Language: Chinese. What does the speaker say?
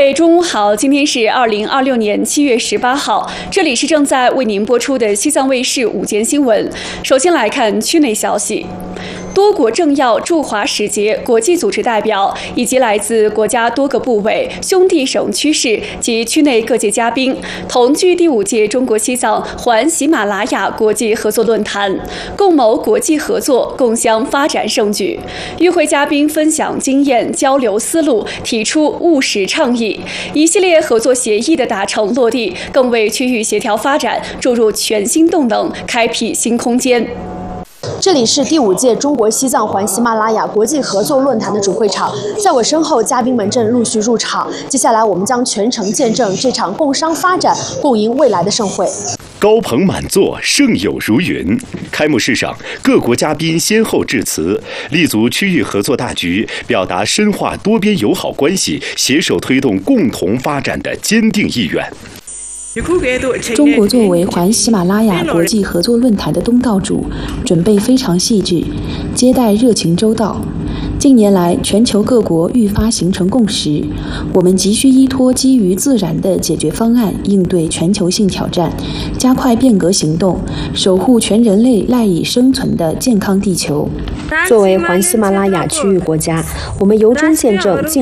位中午好，今天是2026年7月18号，这里是正在为您播出的西藏卫视午间新闻。首先来看区内消息。多国政要、驻华使节、国际组织代表以及来自国家多个部委、兄弟省区市及区内各界嘉宾，同聚第5届中国西藏环喜马拉雅国际合作论坛，共谋国际合作，共襄发展盛举。与会嘉宾分享经验、交流思路，提出务实倡议，一系列合作协议的达成落地，更为区域协调发展注入全新动能，开辟新空间。 这里是第5届中国西藏环喜马拉雅国际合作论坛的主会场，在我身后，嘉宾们正陆续入场。接下来，我们将全程见证这场共商发展、共赢未来的盛会。 高朋满座，盛友如云。开幕式上，各国嘉宾先后致辞，立足区域合作大局，表达深化多边友好关系、携手推动共同发展的坚定意愿。 中国作为环喜马拉雅国际合作论坛的东道主，准备非常细致，接待热情周到。近年来，全球各国愈发形成共识，我们急需依托基于自然的解决方案，应对全球性挑战，加快变革行动，守护全人类赖以生存的健康地球。 作为环喜马拉雅区域国家，我们由衷见证